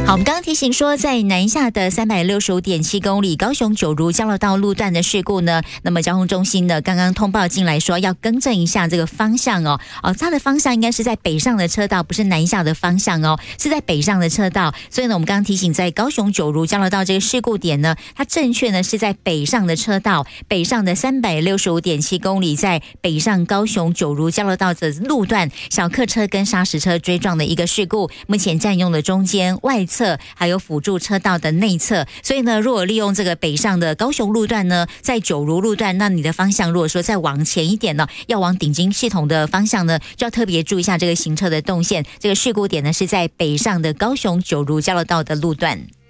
好，我们刚刚提醒说，在南下的365.7公里高雄九如交流道路段的事故呢，那么交通中心呢刚刚通报进来说要更正一下这个方向哦，它的方向应该是在北上的车道，不是南下的方向哦，是在北上的车道。所以呢，我们刚刚提醒，在高雄九如交流道这个事故点呢，它正确呢是在北上的车道，北上的365.7公里，在北上高雄九如交流道的路段，小客车跟砂石车追撞的一个事故，目前占用了中间、外侧还有辅助车道的内侧。所以呢，如果利用这个北上的高雄路段呢，在九如路段，那你的方向如果说再往前一点呢，要往顶金系统的方向呢，就要特别注意一下这个行车的动线。这个事故点呢是在北上的高雄九如交流道的路段。